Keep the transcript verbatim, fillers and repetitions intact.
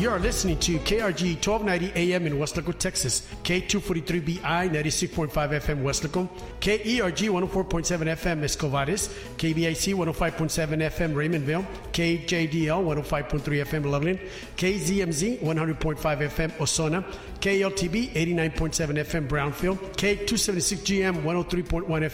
You are listening to K R G twelve ninety A M in Weslaco, Texas, K two forty-three B I ninety-six point five F M Weslaco, K E R G one oh four point seven F M Escovares, K B I C one oh five point seven F M Raymondville, K J D L one oh five point three F M Loveland, K Z M Z one hundred point five F M Osona, K L T B eighty-nine point seven F M Brownfield, K two seventy-six G M one oh three point one F M